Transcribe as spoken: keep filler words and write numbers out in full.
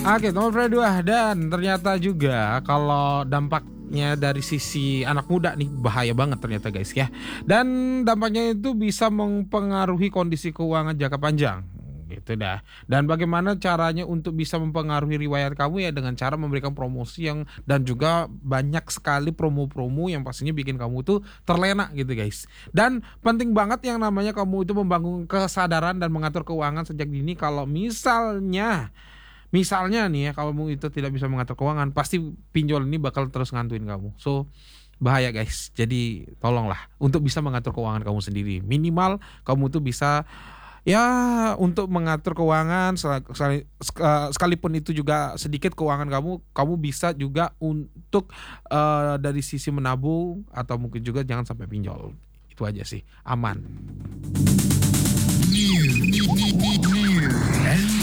Oke, nomor dua dan ternyata juga kalau dampaknya dari sisi anak muda nih bahaya banget ternyata guys ya. Dan dampaknya itu bisa mempengaruhi kondisi keuangan jangka panjang. Gitu dah. Dan bagaimana caranya untuk bisa mempengaruhi riwayat kamu ya dengan cara memberikan promosi yang dan juga banyak sekali promo-promo yang pastinya bikin kamu tuh terlena gitu guys. Dan penting banget yang namanya kamu itu membangun kesadaran dan mengatur keuangan sejak dini kalau misalnya Misalnya nih ya, kalau kamu itu tidak bisa mengatur keuangan, pasti pinjol ini bakal terus ngantuin kamu. So, bahaya guys. Jadi tolonglah untuk bisa mengatur keuangan kamu sendiri. Minimal kamu tuh bisa ya untuk mengatur keuangan sel- sekali- sek- eh, sekalipun itu juga sedikit keuangan kamu, kamu bisa juga untuk eh, dari sisi menabung atau mungkin juga jangan sampai pinjol. Itu aja sih, aman. New, new, new, new, new, and